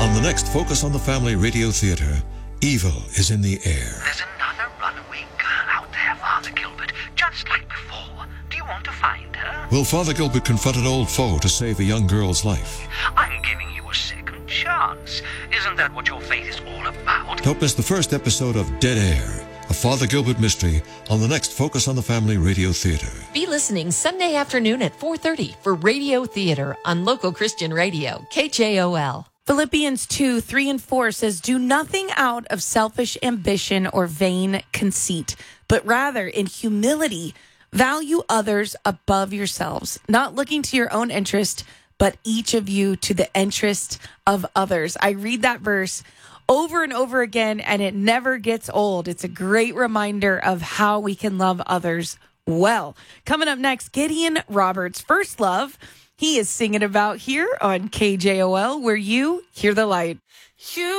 On the next Focus on the Family Radio Theater, evil is in the air. There's another runaway girl out there, Father Gilbert, just like before. Do you want to find her? Will Father Gilbert confront an old foe to save a young girl's life? I'm giving you a second chance. Isn't that what your faith is all about? Don't miss the first episode of Dead Air, a Father Gilbert mystery, on the next Focus on the Family Radio Theater. Be listening Sunday afternoon at 4:30 for Radio Theater on local Christian radio, KJOL. Philippians 2:3-4 says, "Do nothing out of selfish ambition or vain conceit, but rather in humility value others above yourselves, not looking to your own interest, but each of you to the interest of others." I read that verse over and over again, and it never gets old. It's a great reminder of how we can love others well. Coming up next, Gideon Roberts' First Love. He is singing about here on KJOL, where you hear the light.